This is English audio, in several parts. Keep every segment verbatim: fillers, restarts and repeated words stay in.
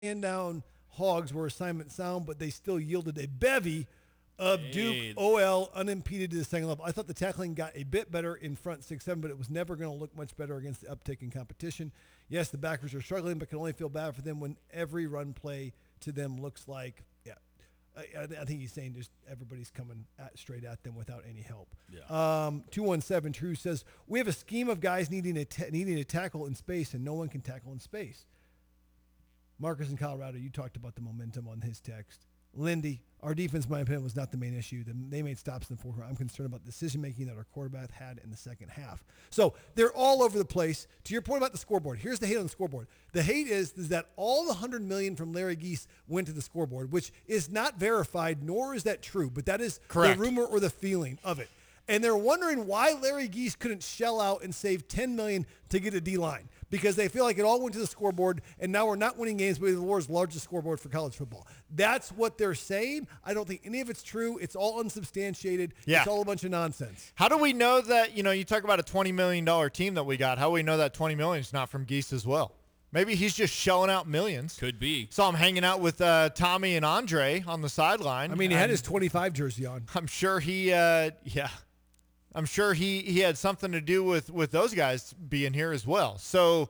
hand down hogs were assignment sound, but they still yielded a bevy of Hey. Duke O L unimpeded to the second level. I thought the tackling got a bit better in front six seven, but it was never going to look much better against the uptick in competition. Yes, the backers are struggling, but can only feel bad for them when every run play to them looks like, yeah, I, I think he's saying just everybody's coming at, straight at them without any help. Yeah. Um, two one seven True says, we have a scheme of guys needing a ta- needing to tackle in space, and no one can tackle in space. Marcus in Colorado, you talked about the momentum on his text. Lindy, our defense, in my opinion, was not the main issue. The, they made stops in the fourth quarter. I'm concerned about the decision-making that our quarterback had in the second half. So they're all over the place. To your point about the scoreboard, here's the hate on the scoreboard. The hate is, is that all the one hundred million dollars from Larry Geese went to the scoreboard, which is not verified, nor is that true, but that is Correct. the rumor or the feeling of it. And they're wondering why Larry Geese couldn't shell out and save ten million dollars to get a D-line, because they feel like it all went to the scoreboard, and now we're not winning games with the world's largest scoreboard for college football. That's what they're saying. I don't think any of it's true. It's all unsubstantiated. Yeah. It's all a bunch of nonsense. How do we know that, you know, you talk about a twenty million dollars team that we got. How do we know that twenty million dollars is not from Geese as well? Maybe he's just shelling out millions. Could be. Saw him hanging out with uh, Tommy and Andre on the sideline. I mean, he had I'm- his twenty-five jersey on. I'm sure he, uh, yeah, I'm sure he, he had something to do with, with those guys being here as well. So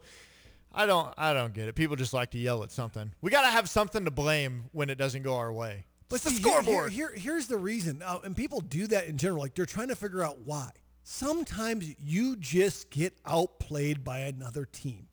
I don't I don't get it. People just like to yell at something. We got to have something to blame when it doesn't go our way. But It's the see, here- scoreboard. Here, here- here's the reason, uh, and people do that in general. Like, they're trying to figure out why. Sometimes you just get outplayed by another team.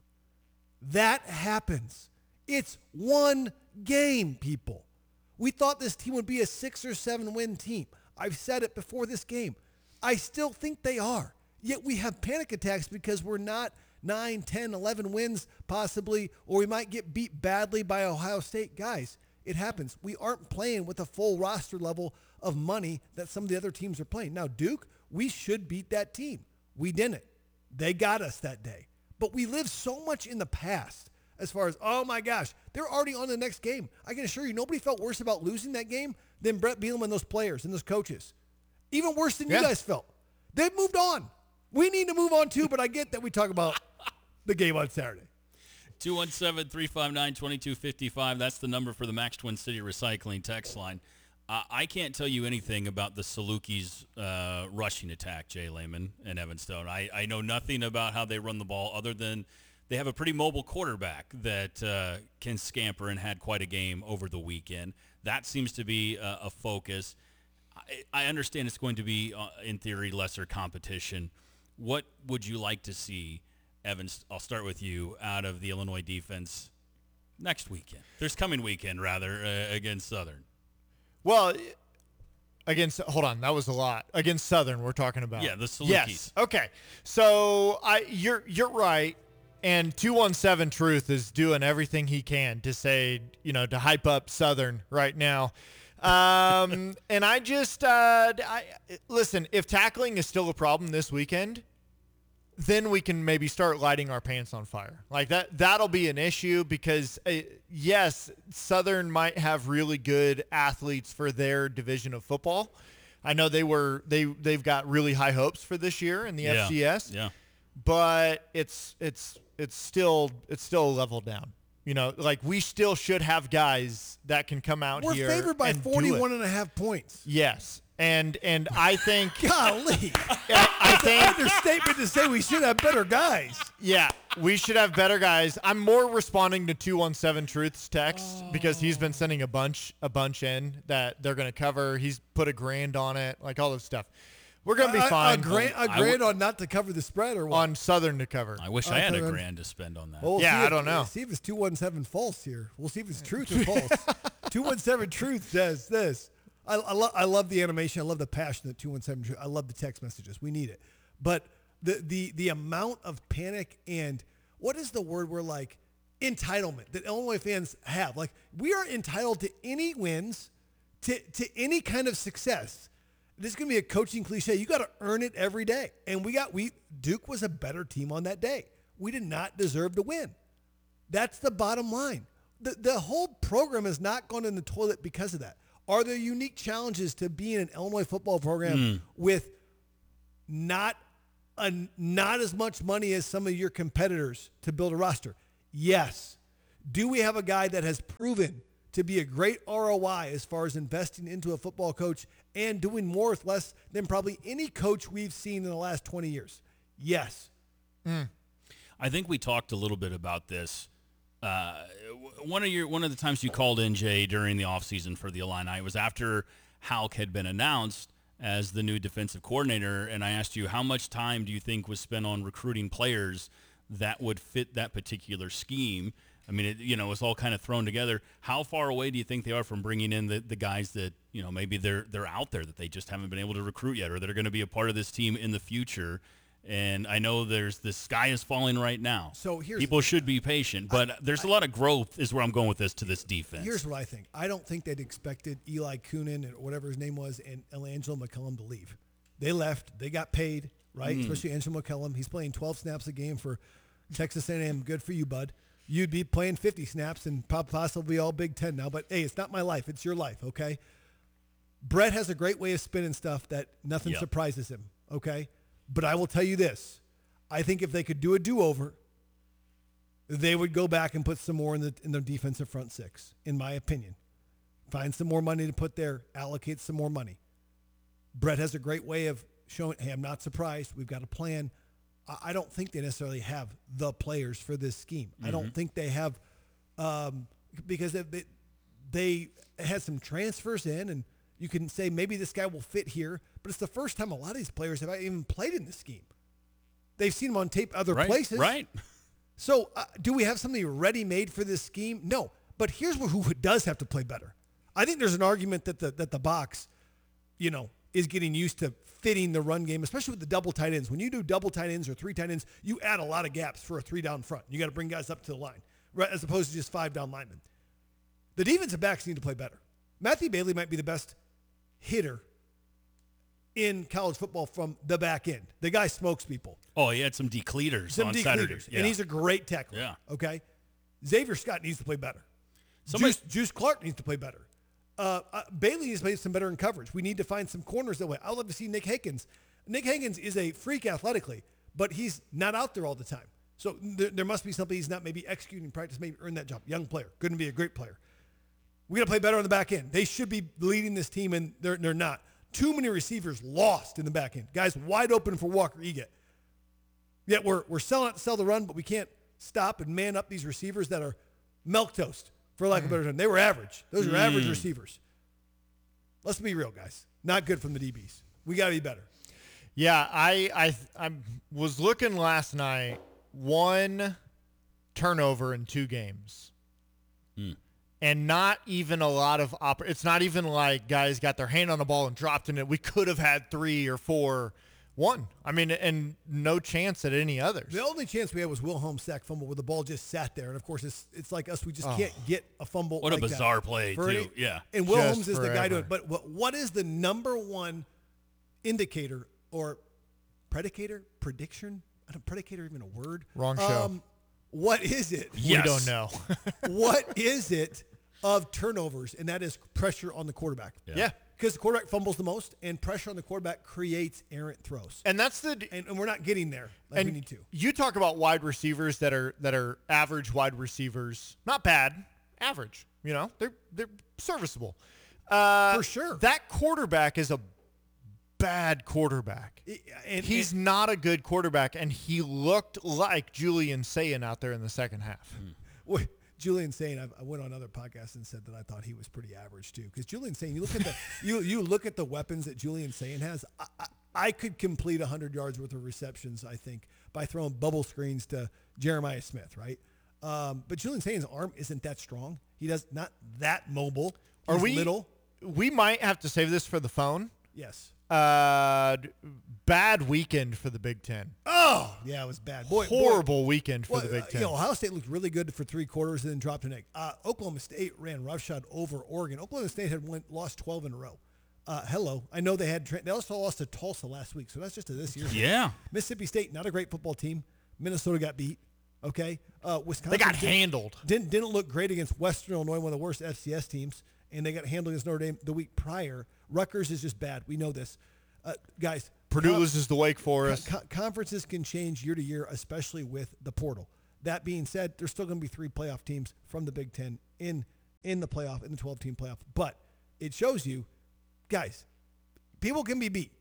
That happens. It's one game, people. We thought this team would be a six or seven win team. I've said it before this game. I still think they are. Yet we have panic attacks because we're not nine, ten, eleven wins possibly, or we might get beat badly by Ohio State. Guys, it happens. We aren't playing with a full roster level of money that some of the other teams are playing. Now, Duke, we should beat that team. We didn't. They got us that day. But we live so much in the past as far as, oh my gosh, they're already on the next game. I can assure you, nobody felt worse about losing that game than Brett Bielema and those players and those coaches. Even worse than Yeah. you guys felt. They've moved on. We need to move on too, but I get that we talk about the game on Saturday. two one seven, three five nine, two two five five. That's the number for the Max Twin City Recycling text line. Uh, I can't tell you anything about the Salukis' uh, rushing attack, Jay Lehman and Evan Stone. I, I know nothing about how they run the ball other than they have a pretty mobile quarterback that uh, can scamper and had quite a game over the weekend. That seems to be a, a focus. I, I understand it's going to be, uh, in theory, lesser competition. What would you like to see, Evans? I'll start with you, out of the Illinois defense next weekend. This coming weekend, rather, uh, against Southern. Well, against hold on, that was a lot. Against Southern, we're talking about. Yeah, the Salukis. Yes. Okay. So I you're you're right. And two one seven Truth is doing everything he can to say, you know, to hype up Southern right now. Um, and I just uh, I listen, if tackling is still a problem this weekend, then we can maybe start lighting our pants on fire. Like that, that'll be an issue because, uh, yes, Southern might have really good athletes for their division of football. I know they were they they've got really high hopes for this year in the Yeah. F C S. Yeah. But it's it's it's still it's still a level down. You know, like we still should have guys that can come out We're here. favored by and do forty-one it. and a half points. Yes. And and I think Golly. I, I think Understatement to say we should have better guys. yeah, we should have better guys. I'm more responding to two one seven Truth's text because he's been sending a bunch a bunch in that they're going to cover. He's put a grand on it, like all this stuff. We're going to be A- a, fine A grand, a I grand would- on not to cover the spread or what? on Southern to cover. I wish Uh, I had a Southern- grand to spend on that. Well, we'll Yeah, see I if- don't know. See if it's two one seven false here. We'll see if it's truth or false. two one seven Truth says this. I, I, lo- I love the animation. I love the passion that two one seven Truth. I love the text messages. We need it. But the, the, the amount of panic and what is the word we're like entitlement that Illinois fans have. Like we are entitled to any wins, to, to any kind of success. This is going to be a coaching cliche. You got to earn it every day. And we got, we, Duke was a better team on that day. We did not deserve to win. That's the bottom line. The, the whole program has not gone in the toilet because of that. Are there unique challenges to being an Illinois football program with not a, not as much money as some of your competitors to build a roster? Yes. Do we have a guy that has proven to be a great R O I as far as investing into a football coach and doing more with less than probably any coach we've seen in the last twenty years? Yes. Mm. I think we talked a little bit about this. Uh, one of your one of the times you called in, Jay, during the offseason for the Illini was after Houck had been announced as the new defensive coordinator, and I asked you how much time do you think was spent on recruiting players that would fit that particular scheme. I mean, it, you know, it's all kind of thrown together. How far away do you think they are from bringing in the, the guys that, you know, maybe they're they're out there that they just haven't been able to recruit yet, or that are going to be a part of this team in the future? And I know there's the sky is falling right now. So here's people should be patient, but I, there's a lot of growth is where I'm going with this to this defense. Here's what I think. I don't think they'd expected Eli Coonan and whatever his name was and Angelo McCullum to leave. They left. They got paid, right? Mm. Especially Angelo McCullum. He's playing twelve snaps a game for Texas A and M. Good for you, bud. You'd be playing fifty snaps and possibly all Big Ten now. But, hey, it's not my life. It's your life, okay? Brett has a great way of spinning stuff that nothing yep. surprises him, okay? But I will tell you this. I think if they could do a do-over, they would go back and put some more in the in the defensive front six, in my opinion. Find some more money to put there, allocate some more money. Brett has a great way of showing, hey, I'm not surprised. We've got a plan. I, I don't think they necessarily have the players for this scheme. Mm-hmm. I don't think they have um, because they, they, they had some transfers in, and you can say maybe this guy will fit here, but it's the first time a lot of these players have even played in this scheme. They've seen him on tape other right, places. Right. So uh, do we have something ready-made for this scheme? No. But here's who does have to play better. I think there's an argument that the that the box, you know, is getting used to fitting the run game, especially with the double tight ends. When you do double tight ends or three tight ends, you add a lot of gaps for a three-down front. You got to bring guys up to the line, right, as opposed to just five-down linemen. The defensive backs need to play better. Matthew Bailey might be the best hitter in college football from the back end. The guy smokes people. Oh, he had some decleaters some on decleaters, Saturday. Yeah. And he's a great tackler. Yeah. Okay? Xavier Scott needs to play better. Somebody, Juice, Juice Clark needs to play better. Uh, uh, Bailey needs to play some better in coverage. We need to find some corners that way. I would love to see Nick Higgins. Nick Higgins is a freak athletically, but he's not out there all the time. So there, there must be something he's not maybe executing in practice, maybe earn that job. Young player. Couldn't be a great player. We got to play better on the back end. They should be leading this team, and they're, they're not. Too many receivers lost in the back end. Guys wide open for Walker Eget. Yet we're we're selling out to sell the run, but we can't stop and man up these receivers that are milquetoast, for lack of a better term. They were average. Those are mm. average receivers. Let's be real, guys. Not good from the D Bs. We got to be better. Yeah, I I I was looking last night. One turnover in two games. Mm. And not even a lot of op- – it's not even like guys got their hand on the ball and dropped in it. We could have had three or four. One. I mean, and no chance at any others. The only chance we had was Will Holmes sack fumble where the ball just sat there. And, of course, it's it's like us. We just oh. can't get a fumble What like a bizarre that. play, For too. any, yeah. And Will Just Holmes is forever. the guy doing it. But what, what is the number one indicator or predicator, prediction? I don't predicator even a word? Wrong show. Um, what is it? Yes. We don't know. What is it of turnovers? And that is pressure on the quarterback. Yeah. yeah. Because the quarterback fumbles the most, and pressure on the quarterback creates errant throws. And that's the And, and we're not getting there like and we need to. You talk about wide receivers that are that are average wide receivers. Not bad, average. You know, they're they're serviceable. Uh, For sure. That quarterback is a bad quarterback. And He's and, not a good quarterback, and he looked like Julian Sayin out there in the second half. Wait, Julian Sayin, I, I went on other podcasts and said that I thought he was pretty average too. Because Julian Sayin, you look at the you you look at the weapons that Julian Sayin has. I, I, I could complete one hundred yards worth of receptions, I think, by throwing bubble screens to Jeremiah Smith, right? Um, but Julian Sayin's arm isn't that strong. He does not that mobile. He's Are we little? We might have to save this for the phone. Yes. Uh, bad weekend for the Big Ten. Oh, yeah, it was bad. Boy, Horrible boy. weekend for Well, the Big uh, Ten. You know, Ohio State looked really good for three quarters and then dropped an egg. Uh, Oklahoma State ran roughshod over Oregon. Oklahoma State had went, lost twelve in a row. Uh, hello. I know they had tra- – they also lost to Tulsa last week, so that's just a this year. Yeah. Mississippi State, not a great football team. Minnesota got beat, okay? Uh, Wisconsin they got didn't, handled. Didn't, didn't look great against Western Illinois, one of the worst F C S teams, and they got handled against Notre Dame the week prior. Rutgers is just bad. We know this. Uh, guys, Purdue com- loses to Wake Forest. co- conferences can change year to year, especially with the portal. That being said, there's still going to be three playoff teams from the Big Ten in in the playoff, in the twelve-team playoff. But it shows you, guys, people can be beat.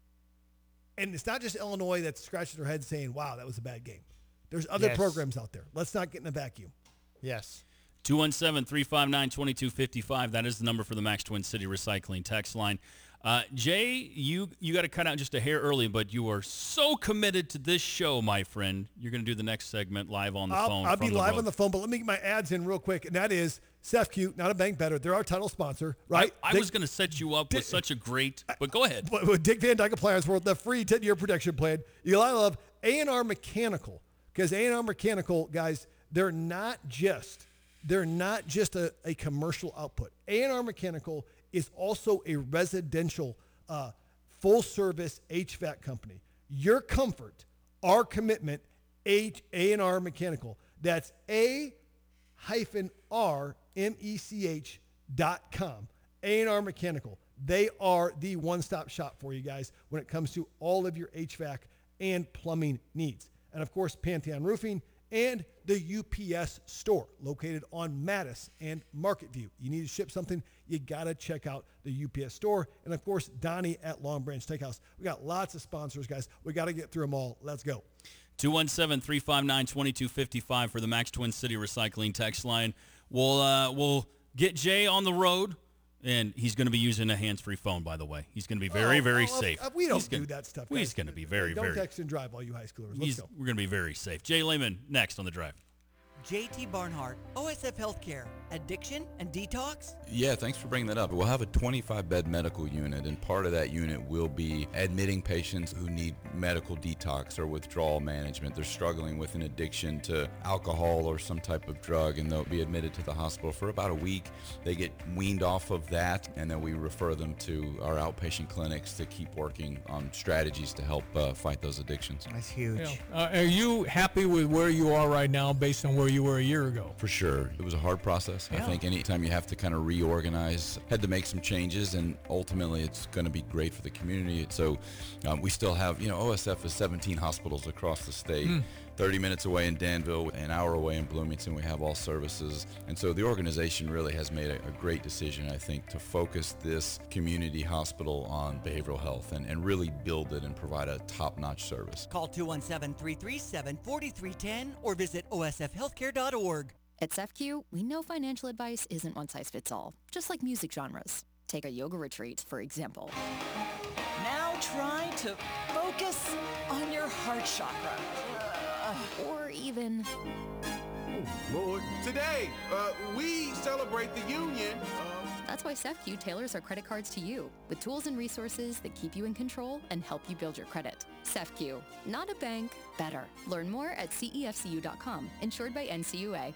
And it's not just Illinois that's scratching their head saying, wow, that was a bad game. There's other Yes. programs out there. Let's not get in a vacuum. Yes. two one seven, three five nine, two two five five. That is the number for the Max Twin City Recycling text line. Uh, Jay, you you got to cut out just a hair early, but you are so committed to this show, my friend. You're going to do the next segment live on the I'll, phone. I'll from be the live road. on the phone, but let me get my ads in real quick. And that is SEFCU, not a bank better. They're our title sponsor, right? I, I Dick, was going to set you up with such a great, but go ahead. with Dick Van Dyke Appliance World, the free ten-year protection plan. Eli Love, A and R Mechanical, because A and R Mechanical, guys, they're not just they're not just a, a commercial output. A and R Mechanical is also a residential uh, full-service H V A C company. Your comfort, our commitment, A and R Mechanical. That's A hyphen R M E C H dot com. A and R Mechanical. They are the one-stop shop for you guys when it comes to all of your H V A C and plumbing needs. And of course, Pantheon Roofing and the U P S store located on Mattis and Market View. You need to ship something, you got to check out the U P S store. And of course, Donnie at Long Branch Steakhouse. We got lots of sponsors, guys. We got to get through them all. Let's go. two one seven, three five nine, two two five five for the Max Twin City Recycling text line. We'll, uh, we'll get Jay on the road, and he's going to be using a hands-free phone, by the way. He's going to be very, Oh, very oh, safe. uh, we don't He's do gonna, that stuff. He's guys. going to be very, Don't very. text and drive, all you high schoolers. Let's He's, go. we're going to be very safe. Jay Lehman next on the drive. J T Barnhart, O S F Healthcare, addiction and detox? Yeah, thanks for bringing that up. We'll have a twenty-five bed medical unit, and part of that unit will be admitting patients who need medical detox or withdrawal management. They're struggling with an addiction to alcohol or some type of drug, and they'll be admitted to the hospital for about a week. They get weaned off of that, and then we refer them to our outpatient clinics to keep working on strategies to help uh, fight those addictions. That's huge. Yeah. Uh, are you happy with where you are right now based on where you were a year ago? For sure. It was a hard process. I Yeah. think anytime you have to kind of reorganize, had to make some changes, and ultimately it's going to be great for the community. So um, we still have, you know, O S F is seventeen hospitals across the state. thirty minutes away in Danville, an hour away in Bloomington, we have all services. And so the organization really has made a, a great decision, I think, to focus this community hospital on behavioral health and, and really build it and provide a top-notch service. Call two one seven, three three seven, four three one zero or visit O S F healthcare dot org. At SEFCU, we know financial advice isn't one size fits all, just like music genres. Take a yoga retreat, for example. Now try to focus on your heart chakra. Or even, Lord. Today, uh, we celebrate the union. Uh, that's why SEFCU tailors our credit cards to you, with tools and resources that keep you in control and help you build your credit. SEFCU, not a bank, better. Learn more at C E F C U dot com, insured by N C U A.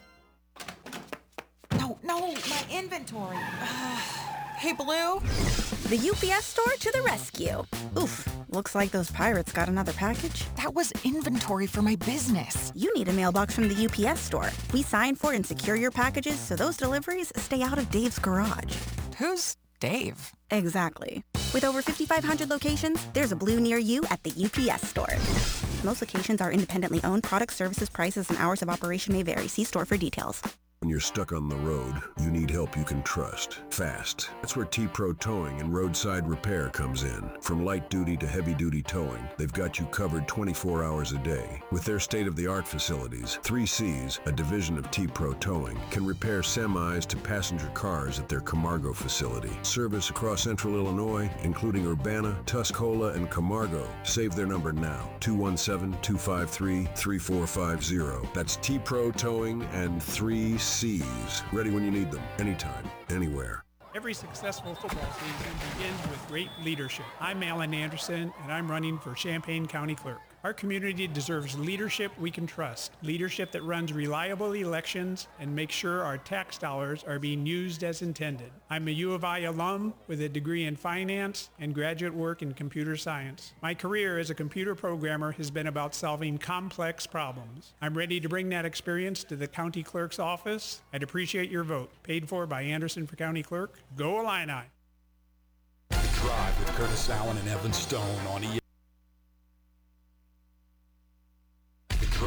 No, no, my inventory. Hey, Blue. The U P S store to the rescue. Oof, looks like those pirates got another package. That was inventory for my business. You need a mailbox from the U P S store. We sign for and secure your packages so those deliveries stay out of Dave's garage. Who's Dave? Exactly. With over fifty-five hundred locations, there's a Blue near you at the U P S store. Most locations are independently owned. Product services, prices, and hours of operation may vary. See store for details. When you're stuck on the road, you need help you can trust. Fast. That's where T-Pro Towing and Roadside Repair comes in. From light duty to heavy duty towing, they've got you covered twenty-four hours a day. With their state-of-the-art facilities, three C's, a division of T-Pro Towing, can repair semis to passenger cars at their Camargo facility. Service across central Illinois, including Urbana, Tuscola, and Camargo. Save their number now, two one seven, two five three, three four five zero. That's T-Pro Towing and three C's. Ready when you need them, anytime, anywhere. Every successful football season begins with great leadership. I'm Alan Anderson, and I'm running for Champaign County Clerk. Our community deserves leadership we can trust, leadership that runs reliable elections and makes sure our tax dollars are being used as intended. I'm a U of I alum with a degree in finance and graduate work in computer science. My career as a computer programmer has been about solving complex problems. I'm ready to bring that experience to the county clerk's office. I'd appreciate your vote. Paid for by Anderson for County Clerk. Go Illini! The Drive with Curtis Allen and Evan Stone on E S P N. The Drive with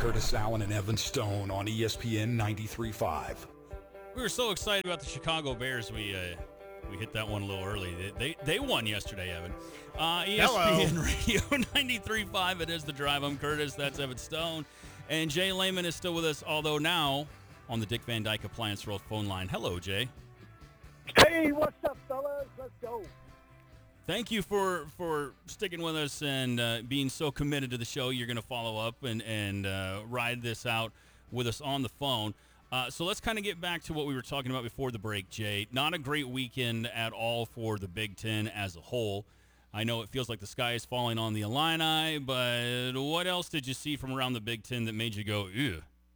Curtis Allen and Evan Stone on E S P N ninety-three point five. We were so excited about the Chicago Bears. We uh, we hit that one a little early. They they, they won yesterday, Evan. Uh, E S P N Hello. Radio ninety-three point five. It is The Drive. I'm Curtis. That's Evan Stone. And Jay Lehman is still with us, although now on the Dick Van Dyke Appliance World phone line. Hello, Jay. Hey, what's up, fellas? Let's go. Thank you for, for sticking with us and uh, being so committed to the show. You're going to follow up and, and uh, ride this out with us on the phone. Uh, so let's kind of get back to what we were talking about before the break, Jay. Not a great weekend at all for the Big Ten as a whole. I know it feels like the sky is falling on the Illini, but what else did you see from around the Big Ten that made you go, ew?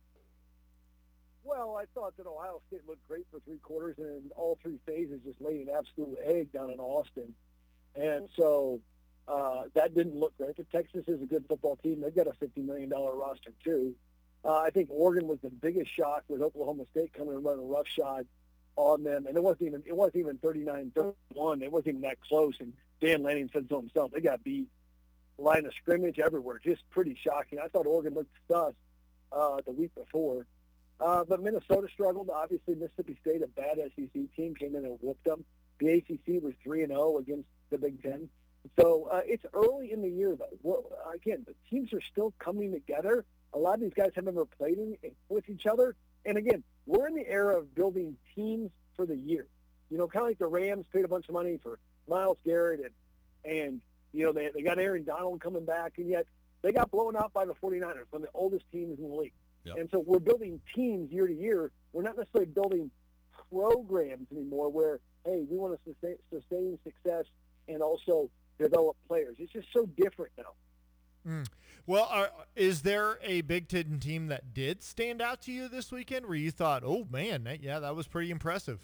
Well, I thought that Ohio State looked great for three quarters, and all three phases just laid an absolute egg down in Austin. And so uh, that didn't look great. But Texas is a good football team. They've got a fifty million dollars roster, too. Uh, I think Oregon was the biggest shock with Oklahoma State coming and running roughshod on them. And it wasn't even it wasn't even thirty-nine thirty-one. It wasn't even that close. And Dan Lanning said so himself. They got beat. Line of scrimmage everywhere. Just pretty shocking. I thought Oregon looked sus uh, the week before. Uh, but Minnesota struggled. Obviously, Mississippi State, a bad S E C team, came in and whooped them. The A C C was three and oh against the Big Ten. So uh, it's early in the year, though. Well, again, the teams are still coming together. A lot of these guys haven't ever played in, with each other. And, again, we're in the era of building teams for the year. You know, kind of like the Rams paid a bunch of money for Myles Garrett, and, and you know, they, they got Aaron Donald coming back, and yet they got blown out by the 49ers, one of the oldest teams in the league. Yep. And so we're building teams year to year. We're not necessarily building programs anymore where, hey, we want to sustain, sustain success and also develop players. It's just so different now. Mm. Well, are, is there a Big Ten team that did stand out to you this weekend where you thought, oh, man, that, yeah, that was pretty impressive?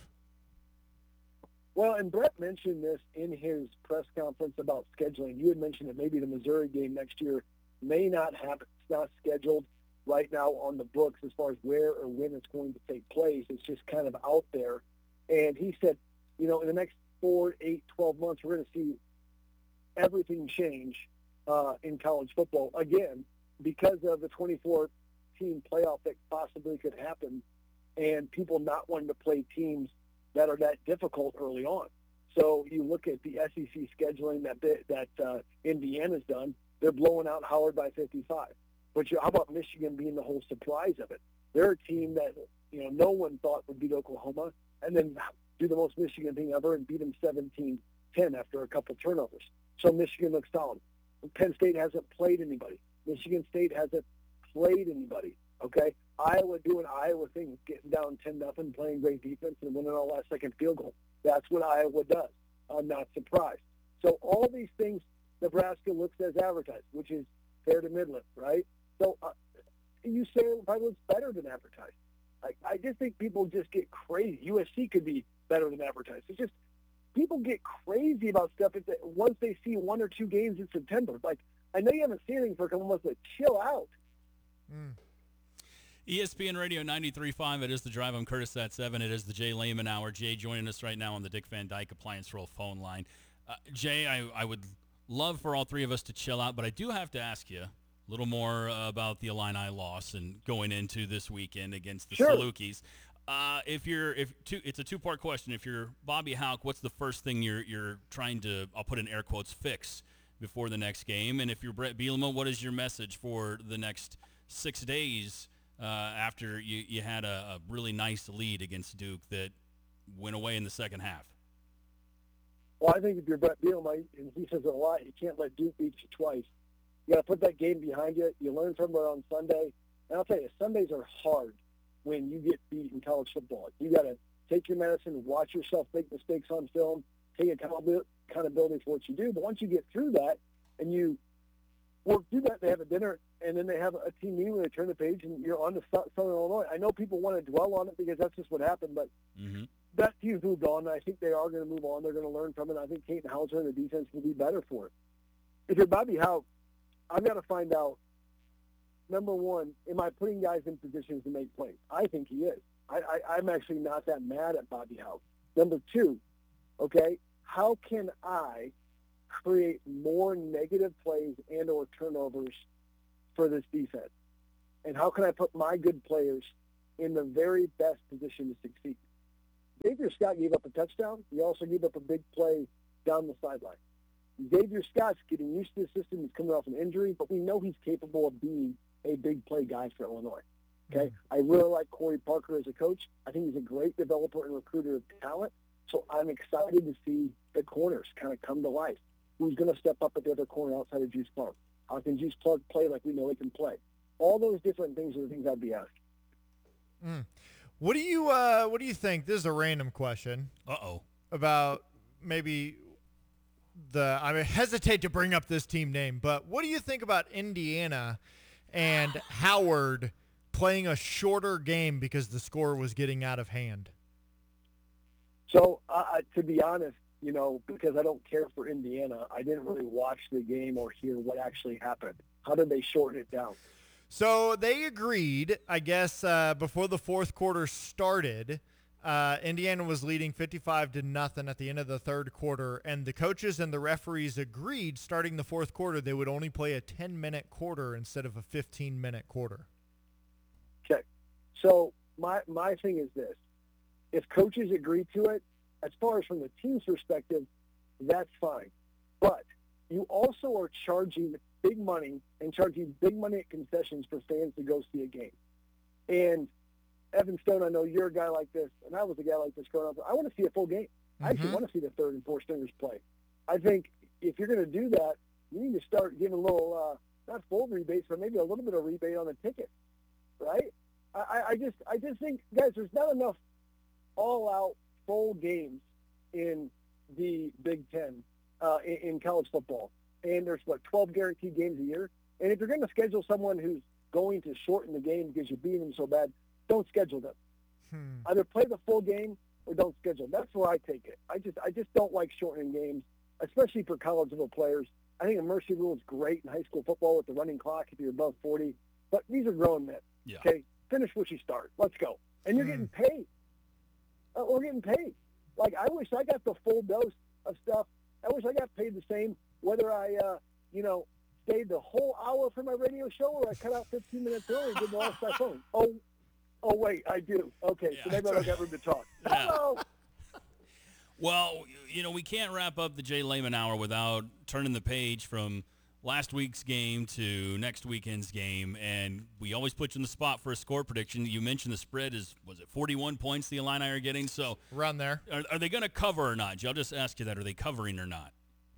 Well, and Brett mentioned this in his press conference about scheduling. You had mentioned that maybe the Missouri game next year may not happen. It's not scheduled right now on the books as far as where or when it's going to take place. It's just kind of out there. And he said, you know, in the next four, eight, twelve months, we're going to see everything change uh, in college football again because of the twenty-four team playoff that possibly could happen and people not wanting to play teams that are that difficult early on. So you look at the S E C scheduling that that uh, Indiana's done. They're blowing out Howard by fifty-five. But you, how about Michigan being the whole surprise of it? They're a team that, you know, no one thought would beat Oklahoma and then do the most Michigan thing ever and beat them seventeen ten after a couple turnovers. So Michigan looks solid. Penn State hasn't played anybody. Michigan State hasn't played anybody, okay? Iowa doing Iowa things, getting down ten nothing, playing great defense, and winning on last second field goal. That's what Iowa does. I'm not surprised. So all these things, Nebraska looks as advertised, which is fair to Midland, right? So uh, you say it probably looks better than advertised. I, I just think people just get crazy. U S C could be better than advertised. It's just people get crazy about stuff if they, once they see one or two games in September. Like, I know you haven't seen anything for a couple months, but chill out. Mm. E S P N Radio ninety-three point five. It is The Drive. I'm Curtis at seven. It is the Jay Lehman Hour. Jay joining us right now on the Dick Van Dyke Appliance Roll phone line. Uh, Jay, I, I would love for all three of us to chill out, but I do have to ask you a little more uh, about the Illini loss and going into this weekend against the Sure. Salukis. Uh, if you're, if two, it's a two-part question. If you're Bobby Hauck, what's the first thing you're you're trying to, I'll put in air quotes, fix before the next game? And if you're Brett Bielema, what is your message for the next six days uh, after you, you had a, a really nice lead against Duke that went away in the second half? Well, I think if you're Brett Bielema, and he says it a lot, you can't let Duke beat you twice. You got to put that game behind you. You learn from it on Sunday. And I'll tell you, Sundays are hard when you get beat in college football. You got to take your medicine, watch yourself make mistakes on film, take accountability for what you do. But once you get through that and you work through that, they have a dinner, and then they have a team meeting where they turn the page, and you're on to Southern Illinois. I know people want to dwell on it because that's just what happened, but mm-hmm. that team's moved on, and I think they are going to move on. They're going to learn from it. I think Kate Hauser and the defense will be better for it. If you're Bobby Hauck, I've got to find out, number one, am I putting guys in positions to make plays? I think he is. I, I, I'm actually not that mad at Bobby Hauck. Number two, okay, how can I create more negative plays and or turnovers for this defense? and how can I put my good players in the very best position to succeed? Xavier Scott gave up a touchdown. He also gave up a big play down the sideline. Xavier Scott's getting used to the system. He's coming off an injury, but we know he's capable of being a big play guy for Illinois. Okay, mm-hmm. I really like Corey Parker as a coach. I think he's a great developer and recruiter of talent. So I'm excited to see the corners kind of come to life. Who's going to step up at the other corner outside of Juice Clark? How can Juice Clark play like we know he can play? All those different things are the things I'd be asking. Mm. What do you uh, What do you think? This is a random question. Uh oh. About maybe the. I mean, hesitate to bring up this team name, but what do you think about Indiana and Howard playing a shorter game because the score was getting out of hand? So, uh, to be honest, you know, because I don't care for Indiana, I didn't really watch the game or hear what actually happened. How did they shorten it down? So they agreed, I guess, uh, before the fourth quarter started. Uh, Indiana was leading fifty-five to nothing at the end of the third quarter, and the coaches and the referees agreed starting the fourth quarter they would only play a ten-minute quarter instead of a fifteen-minute quarter. Okay. So my my thing is this. If coaches agree to it, as far as from the team's perspective, that's fine. But you also are charging big money and charging big money at concessions for fans to go see a game. And Evan Stone, I know you're a guy like this, and I was a guy like this growing up. I want to see a full game. Mm-hmm. I actually want to see the third and fourth stringers play. I think if you're going to do that, you need to start giving a little, uh, not full rebates, but maybe a little bit of rebate on the ticket, right? I, I just I just think, guys, there's not enough all-out full games in the Big Ten uh, in, in college football. And there's, what, twelve guaranteed games a year? And if you're going to schedule someone who's going to shorten the game because you're beating them so bad, don't schedule them. Hmm. Either play the full game or don't schedule. That's where I take it. I just I just don't like shortening games, especially for college level players. I think a mercy rule is great in high school football with the running clock if you're above forty. But these are grown men. Yeah. Okay, finish what you start. Let's go. And you're Hmm. getting paid. Uh, we're getting paid. Like, I wish I got the full dose of stuff. I wish I got paid the same whether I, uh, you know, stayed the whole hour for my radio show or I cut out fifteen minutes early and did the all stuff phone. Oh, oh, wait, I do. Okay, Yeah. so maybe I don't got room to talk. Yeah. Hello. Well, you know, we can't wrap up the Jay Lehman Hour without turning the page from last week's game to next weekend's game, and we always put you in the spot for a score prediction. You mentioned the spread is, was it forty-one points the Illini are getting? So Around there. Are, are they going to cover or not? I'll just ask you that. Are they covering or not?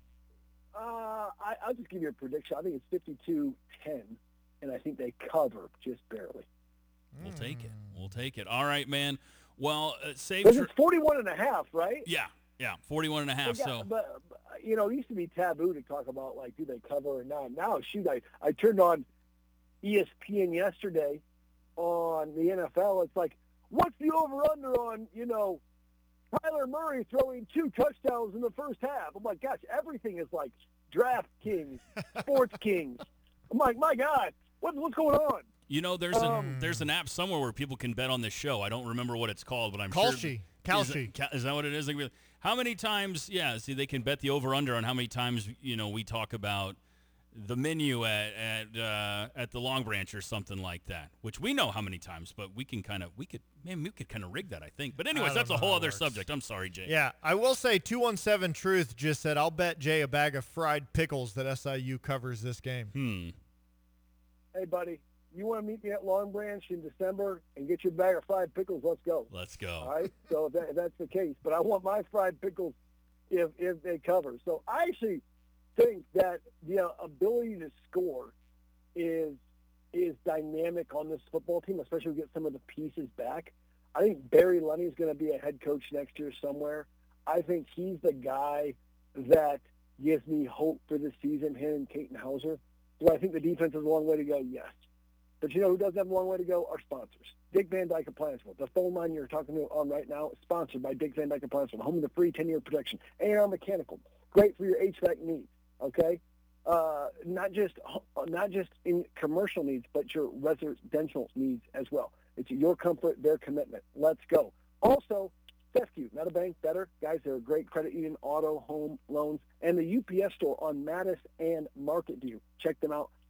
Uh, I, I'll just give you a prediction. I think it's fifty-two ten, and I think they cover just barely. We'll take it. We'll take it. All right, man. Well, uh, save Because tr- it's forty-one and a half, right? Yeah, yeah, forty-one and a half. But, yeah, So but, but, you know, it used to be taboo to talk about, like, do they cover or not. Now, shoot, I, I turned on E S P N yesterday on the N F L. It's like, what's the over-under on, you know, Kyler Murray throwing two touchdowns in the first half? I'm like, gosh, everything is like DraftKings, Sports Kings. I'm like, my God, what, what's going on? you know, there's Um, a there's an app somewhere where people can bet on this show. I don't remember what it's called, but I'm sure. Kalshi. Is, Kalshi. it- is that what it is? Like, really- how many times? Yeah. See, they can bet the over under on how many times you know we talk about the menu at at uh, at the Long Branch or something like that. Which we know how many times, but we can kind of we could man we could kind of rig that. I think. But anyways, I that's don't a know whole how it other works. subject. I'm sorry, Jay. Yeah, I will say two one seven Truth just said, I'll bet Jay a bag of fried pickles that S I U covers this game. Hmm. Hey, buddy, you want to meet me at Long Branch in December and get your bag of fried pickles? Let's go. Let's go. All right, so if, that, if that's the case. But I want my fried pickles if if they cover. So I actually think that the uh, ability to score is is dynamic on this football team, especially if we get some of the pieces back. I think Barry Lunny is going to be a head coach next year somewhere. I think he's the guy that gives me hope for this season, him and Caton Hauser. Do I think the defense has a long way to go? Yes. But you know who doesn't have a long way to go? Our sponsors. Dick Van Dyke Applianceville. The phone line you're talking to on right now is sponsored by Dick Van Dyke Applianceville, home of the free ten-year protection. A R Mechanical. Great for your H V A C needs, okay? Uh, not just not just in commercial needs, but your residential needs as well. It's your comfort, their commitment. Let's go. Also, Fescue, not a bank, better. Guys, they're a great credit union, auto, home, loans, and the U P S store on Mattis and Market View. Check them out.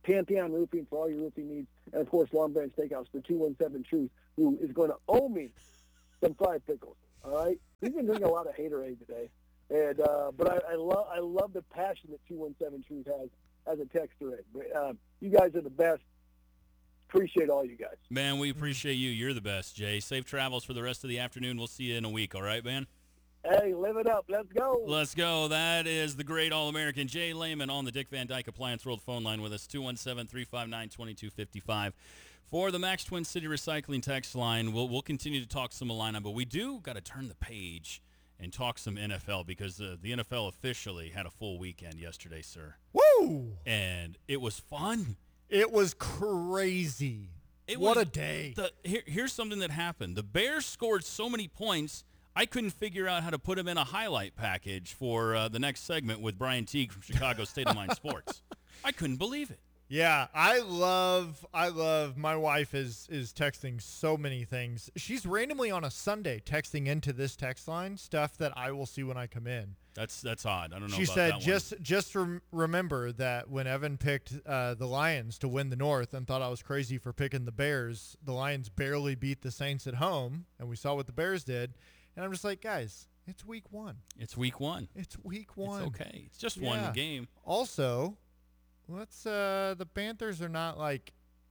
Pantheon Roofing for all your roofing needs, and, of course, Long Branch Steakhouse for two one seven Truth, who is going to owe me some fried pickles, all right? He's been drinking a lot of haterade today, and uh, but I, I, love I love the passion that two one seven Truth has as a texter. Uh, you guys are the best. Appreciate all you guys. Man, we appreciate you. You're the best, Jay. Safe travels for the rest of the afternoon. We'll see you in a week, all right, man? Hey, live it up. Let's go. Let's go. That is the great All-American Jay Lehman on the Dick Van Dyke Appliance World phone line with us, two one seven, three five nine, two two five five. For the Max Twin City Recycling text line, we'll, we'll continue to talk some Illini, but we do got to turn the page and talk some N F L because uh, the N F L officially had a full weekend yesterday, sir. Woo! And it was fun. It was crazy. It what was a day. The, here, here's something that happened. The Bears scored so many points, I couldn't figure out how to put them in a highlight package for uh, the next segment with Brian Teague from Chicago State of Mind Sports. I couldn't believe it. Yeah, I love, I love, my wife is is texting so many things. She's randomly on a Sunday texting into this text line stuff that I will see when I come in. That's that's odd. I don't know She about said, that just one. just rem- remember that when Evan picked uh, the Lions to win the North and thought I was crazy for picking the Bears, the Lions barely beat the Saints at home, and we saw what the Bears did. And I'm just like, guys, it's week one. It's week one. It's week one. It's okay. It's just Yeah. one game. Also, let's uh, the Panthers are not like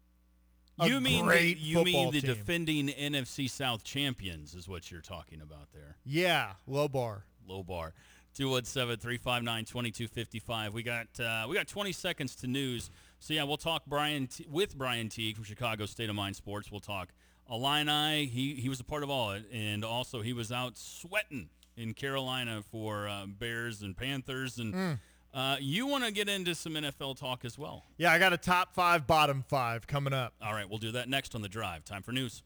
a You mean great the, you mean football the team. defending N F C South champions is what you're talking about there. Yeah, low bar. Low bar. two one seven, three five nine, two two five five. We got uh, we got twenty seconds to news. So, yeah, we'll talk Brian T- with Brian Teague from Chicago State of Mind Sports. We'll talk Illini. He, he was a part of all it. And also he was out sweating in Carolina for uh, Bears and Panthers. And Mm. uh, you want to get into some N F L talk as well. Yeah, I got a top five, bottom five coming up. All right, we'll do that next on The Drive. Time for news.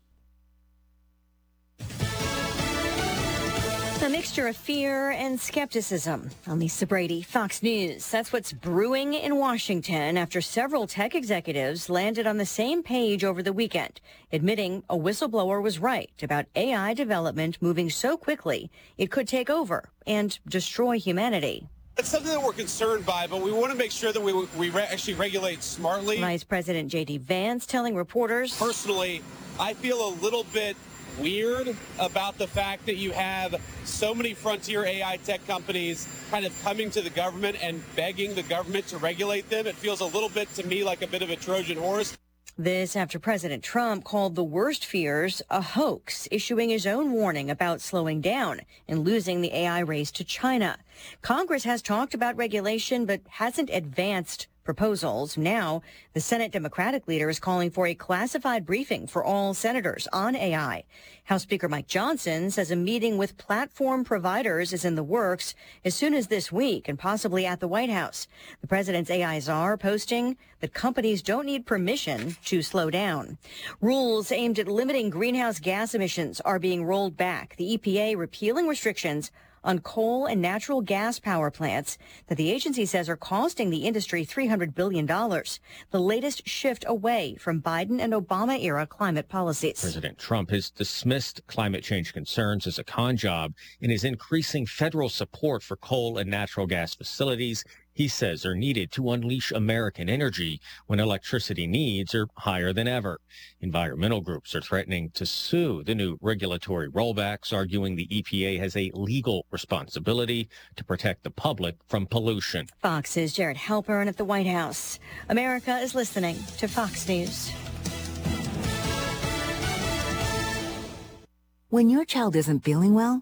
A mixture of fear and skepticism. I'm Lisa Brady, Fox News. That's what's brewing in Washington after several tech executives landed on the same page over the weekend, admitting a whistleblower was right about A I development moving so quickly it could take over and destroy humanity. It's something that we're concerned by, but we want to make sure that we, we re- actually regulate smartly. Vice President J D Vance telling reporters, Personally, I feel a little bit weird about the fact that you have so many frontier A I tech companies kind of coming to the government and begging the government to regulate them. It feels a little bit to me like a bit of a Trojan horse. This after President Trump called the worst fears a hoax, issuing his own warning about slowing down and losing the A I race to China. Congress has talked about regulation but hasn't advanced proposals. Now, the Senate Democratic leader is calling for a classified briefing for all senators on A I. House Speaker Mike Johnson says a meeting with platform providers is in the works as soon as this week and possibly at the White House. The president's A I czar posting that companies don't need permission to slow down. Rules aimed at limiting greenhouse gas emissions are being rolled back. The E P A repealing restrictions on coal and natural gas power plants that the agency says are costing the industry three hundred billion dollars, the latest shift away from Biden and Obama-era climate policies. President Trump has dismissed climate change concerns as a con job and is increasing federal support for coal and natural gas facilities he says are needed to unleash American energy when electricity needs are higher than ever. Environmental groups are threatening to sue the new regulatory rollbacks, arguing the E P A has a legal responsibility to protect the public from pollution. Fox's Jared Halpern at the White House. America is listening to Fox News. When your child isn't feeling well,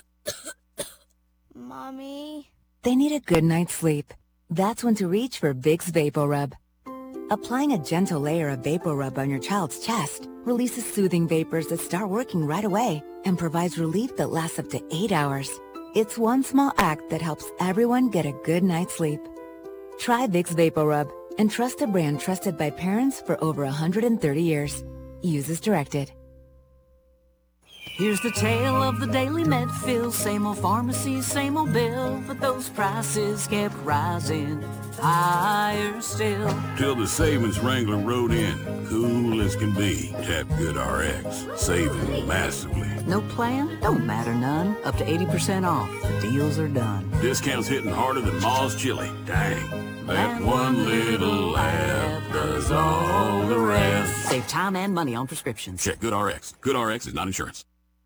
Mommy? they need a good night's sleep. That's when to reach for Vicks VapoRub. Applying a gentle layer of VapoRub on your child's chest releases soothing vapors that start working right away and provides relief that lasts up to eight hours. It's one small act that helps everyone get a good night's sleep. Try Vicks VapoRub and trust a brand trusted by parents for over one hundred thirty years. Use as directed. Here's the tale of the daily med fill. Same old pharmacy, same old bill, but those prices kept rising. higher still. Till the savings Wrangler rode in, cool as can be. Tap GoodRx, saving massively. No plan? Don't matter none. Up to eighty percent off. The deals are done. Discounts hitting harder than Ma's chili. Dang. That one little laugh does all the rest. Save time and money on prescriptions. Check GoodRx. GoodRx is not insurance.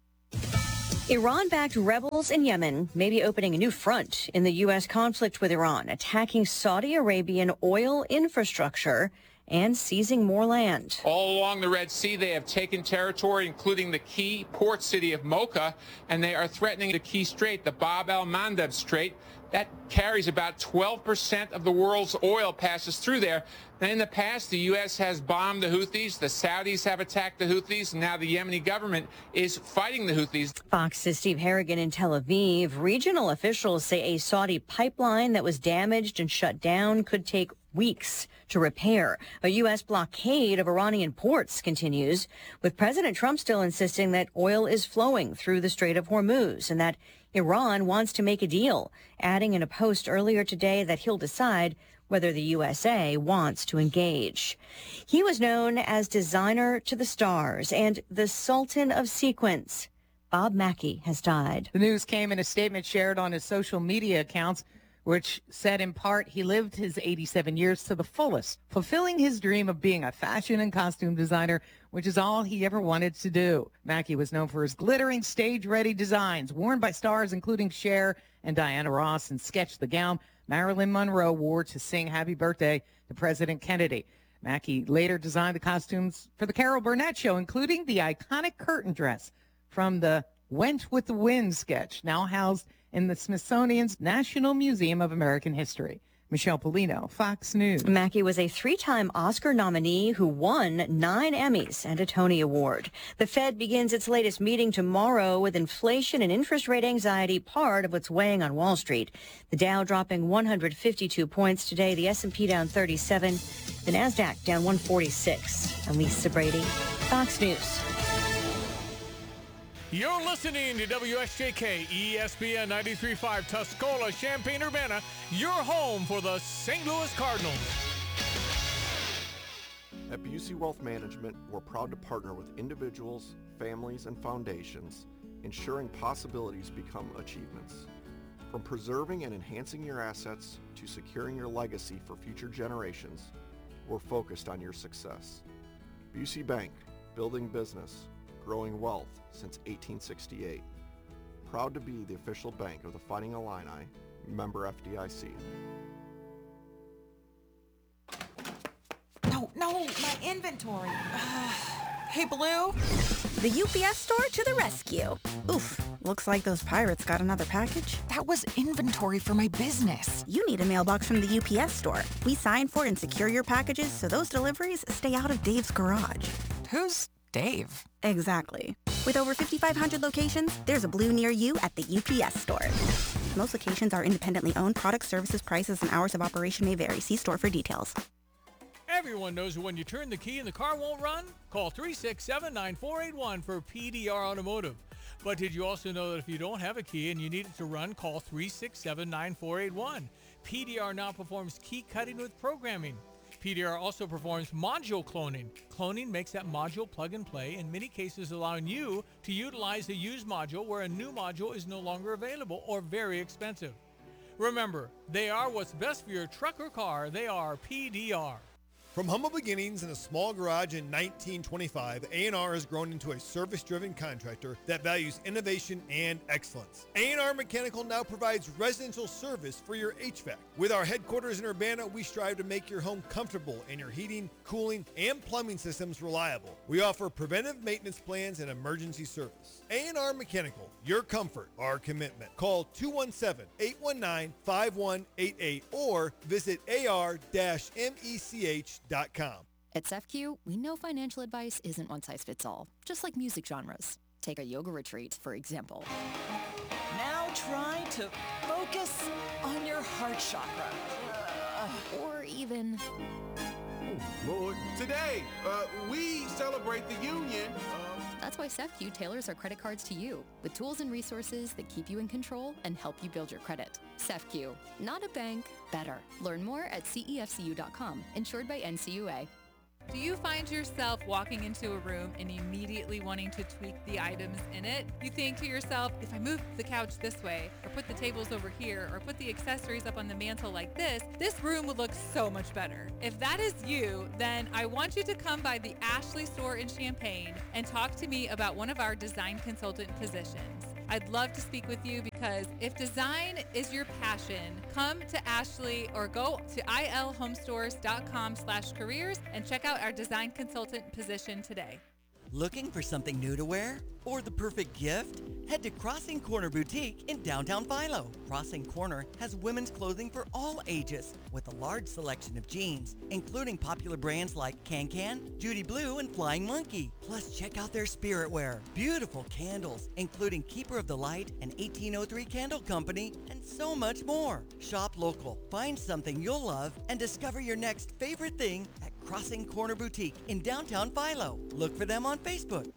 Iran-backed rebels in Yemen may be opening a new front in the U S conflict with Iran, attacking Saudi Arabian oil infrastructure and seizing more land. All along the Red Sea, they have taken territory, including the key port city of Mocha, and they are threatening the key strait, the Bab el-Mandeb Strait. That carries about twelve percent of the world's oil passes through there. Now, in the past, the U S has bombed the Houthis, the Saudis have attacked the Houthis, and now the Yemeni government is fighting the Houthis. Fox's Steve Harrigan in Tel Aviv. Regional officials say a Saudi pipeline that was damaged and shut down could take weeks to repair. A U S blockade of Iranian ports continues, with President Trump still insisting that oil is flowing through the Strait of Hormuz and that Iran wants to make a deal, adding in a post earlier today that he'll decide whether the U S A wants to engage. He was known as designer to the stars and the Sultan of Sequins. Bob Mackey has died. The news came in a statement shared on his social media accounts, which said in part he lived his eighty-seven years to the fullest, fulfilling his dream of being a fashion and costume designer, which is all he ever wanted to do. Mackey was known for his glittering stage-ready designs, worn by stars including Cher and Diana Ross, and sketched the gown Marilyn Monroe wore to sing Happy Birthday to President Kennedy. Mackey later designed the costumes for the Carol Burnett show, including the iconic curtain dress from the Went with the Wind sketch, now housed in the Smithsonian's National Museum of American History. Michelle Polino, Fox News. Mackey was a three-time Oscar nominee who won nine Emmys and a Tony Award. The Fed begins its latest meeting tomorrow with inflation and interest rate anxiety part of what's weighing on Wall Street. The Dow dropping one hundred fifty-two points today, the S and P down thirty-seven, the NASDAQ down one forty-six. I'm Lisa Brady, Fox News. You're listening to W S J K E S P N ninety-three point five Tuscola, Champaign-Urbana, your home for the Saint Louis Cardinals. At Busey Wealth Management, we're proud to partner with individuals, families, and foundations, ensuring possibilities become achievements. From preserving and enhancing your assets to securing your legacy for future generations, we're focused on your success. Busey Bank, building business, growing wealth since eighteen sixty-eight. Proud to be the official bank of the Fighting Illini, member F D I C. No, no, my inventory. Hey, Blue? The U P S store to the rescue. Oof, looks like those pirates got another package. That was inventory for my business. You need a mailbox from the U P S store. We sign for and secure your packages so those deliveries stay out of Dave's garage. Who's Dave? Exactly. With over fifty-five hundred locations, there's a Blue near you at the U P S store. Most locations are independently owned. Product, services, prices, and hours of operation may vary. See store for details. Everyone knows when you turn the key and the car won't run, call three six seven, nine four eight one for P D R Automotive. But did you also know that if you don't have a key and you need it to run, call three six seven, nine four eight one. P D R now performs key cutting with programming. P D R also performs module cloning. Cloning makes that module plug and play, in many cases allowing you to utilize a used module where a new module is no longer available or very expensive. Remember, they are what's best for your truck or car. They are P D R. From humble beginnings in a small garage in nineteen twenty-five, A and R has grown into a service-driven contractor that values innovation and excellence. A and R Mechanical now provides residential service for your H V A C. With our headquarters in Urbana, we strive to make your home comfortable and your heating, cooling, and plumbing systems reliable. We offer preventive maintenance plans and emergency service. A and R Mechanical, your comfort, our commitment. Call two one seven, eight one nine, five one eight eight or visit A R mech dot com. At S E F Q, we know financial advice isn't one size fits all, just like music genres. Take a yoga retreat, for example. Now try to focus on your heart chakra. Or even... Oh, Lord. Today, uh, we celebrate the union of That's why SEFCU tailors our credit cards to you with tools and resources that keep you in control and help you build your credit. SEFCU, not a bank, better. Learn more at C E F C U dot com, insured by N C U A. Do you find yourself walking into a room and immediately wanting to tweak the items in it? You think to yourself, if I move the couch this way, or put the tables over here, or put the accessories up on the mantle like this, this room would look so much better. If that is you, then I want you to come by the Ashley store in Champaign and talk to me about one of our design consultant positions. I'd love to speak with you because if design is your passion, come to Ashley or go to I L homestores dot com slash careers and check out our design consultant position today. Looking for something new to wear? Or the perfect gift? Head to Crossing Corner Boutique in downtown Philo. Crossing Corner has women's clothing for all ages with a large selection of jeans, including popular brands like KanCan, Judy Blue, and Flying Monkey. Plus, check out their spirit wear, beautiful candles, including Keeper of the Light and eighteen oh three Candle Company, and so much more. Shop local, find something you'll love, and discover your next favorite thing at Crossing Corner Boutique in downtown Philo. Look for them on Facebook.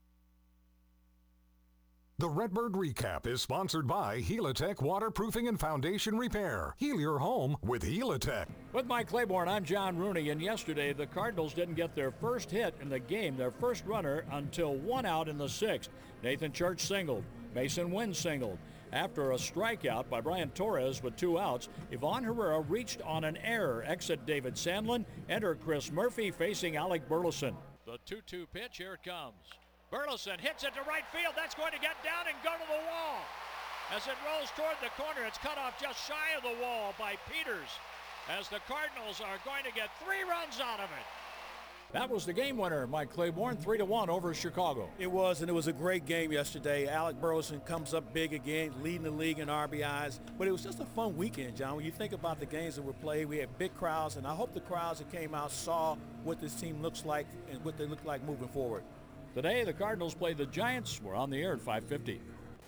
The Redbird Recap is sponsored by Helitech Waterproofing and Foundation Repair. Heal your home with Helitech. With Mike Claiborne, I'm John Rooney, and yesterday the Cardinals didn't get their first hit in the game, their first runner, until one out in the sixth. Nathan Church singled. Mason Wynn singled. After a strikeout by Brian Torres with two outs, Ivan Herrera reached on an error. Exit David Sandlin. Enter Chris Murphy facing Alec Burleson. The two two pitch, here it comes. Burleson hits it to right field. That's going to get down and go to the wall. As it rolls toward the corner, it's cut off just shy of the wall by Peters, as the Cardinals are going to get three runs out of it. That was the game winner, Mike Claiborne, three to one over Chicago. It was, and it was a great game yesterday. Alec Burleson comes up big again, leading the league in R B Is. But it was just a fun weekend, John. When you think about the games that were played, we had big crowds, and I hope the crowds that came out saw what this team looks like and what they look like moving forward. Today, the Cardinals play the Giants. We're on the air at five fifty.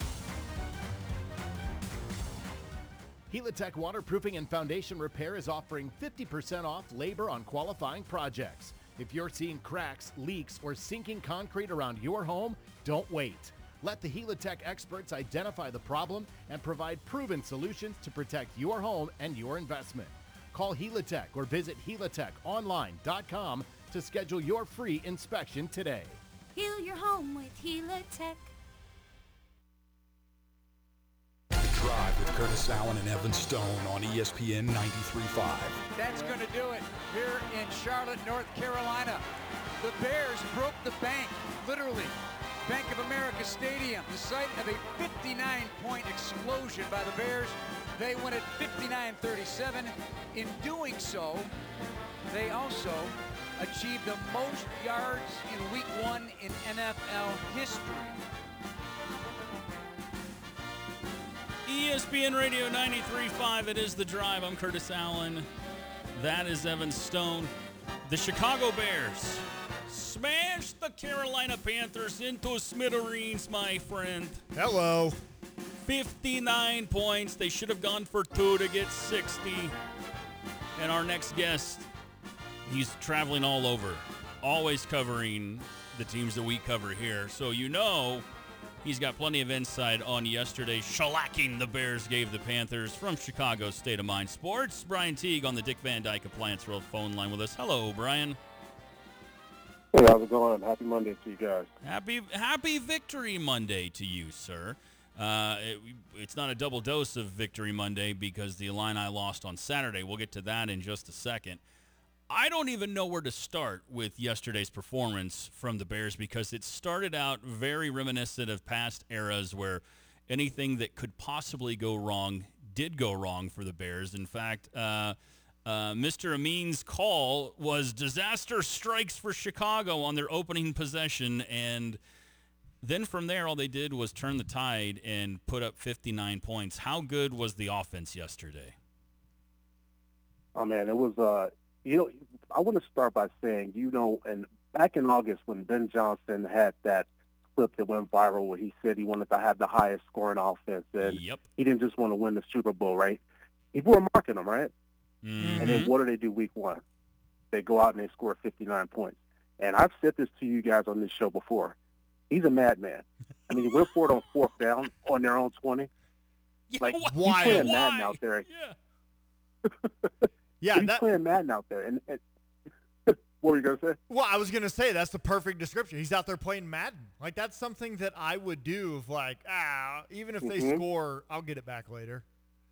Helitech Waterproofing and Foundation Repair is offering fifty percent off labor on qualifying projects. If you're seeing cracks, leaks, or sinking concrete around your home, don't wait. Let the Helitech experts identify the problem and provide proven solutions to protect your home and your investment. Call Helitech or visit helitech online dot com to schedule your free inspection today. Heal your home with Helitech. Drive with Curtis Allen and Evan Stone on E S P N ninety-three point five. That's going to do it here in Charlotte, North Carolina. The Bears broke the bank, literally. Bank of America Stadium, the site of a fifty-nine point explosion by the Bears. They win it fifty-nine thirty-seven. In doing so, they also achieved the most yards in week one in N F L history. E S P N Radio ninety-three point five, it is The Drive. I'm Curtis Allen. That is Evan Stone. The Chicago Bears smashed the Carolina Panthers into smithereens, my friend. Hello. fifty-nine points. They should have gone for two to get sixty. And our next guest, he's traveling all over, always covering the teams that we cover here. So you know he's got plenty of insight on yesterday's shellacking the Bears gave the Panthers. From Chicago State of Mind Sports, Brian Teague on the Dick Van Dyke Appliance World phone line with us. Hello, Brian. Hey, how's it going? Happy Monday to you guys. Happy Happy Victory Monday to you, sir. Uh, it, it's not a double dose of Victory Monday because the Illini lost on Saturday. We'll get to that in just a second. I don't even know where to start with yesterday's performance from the Bears because it started out very reminiscent of past eras where anything that could possibly go wrong did go wrong for the Bears. In fact, uh, uh, Mister Amin's call was disaster strikes for Chicago on their opening possession, and then from there all they did was turn the tide and put up fifty-nine points. How good was the offense yesterday? Oh, man, it was uh, – you know, I want to start by saying, you know, and back in August when Ben Johnson had that clip that went viral where he said he wanted to have the highest scoring offense, and yep. he didn't just want to win the Super Bowl, right? People were marking him, right? Mm-hmm. And then what do they do week one? They go out and they score fifty-nine points. And I've said this to you guys on this show before. He's a madman. I mean, he went for it on fourth down on their own twenty. Yeah, like, why? he's playing Why? Madden out there. Yeah. Yeah, he's that, playing Madden out there. And, and what were you going to say? well, I was going to say that's the perfect description. He's out there playing Madden. Like, that's something that I would do of like, ah, even if they Mhm. score, I'll get it back later.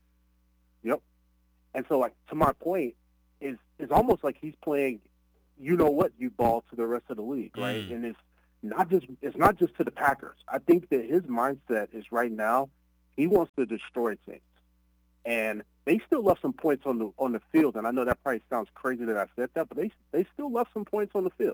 Yep. And so, like, to my point, is it's almost like he's playing, you know what, you ball to the rest of the league, right? Mm. And it's not just it's not just to the Packers. I think that his mindset is right now he wants to destroy teams, and they still left some points on the on the field. And I know that probably sounds crazy that I said that, but they they still left some points on the field.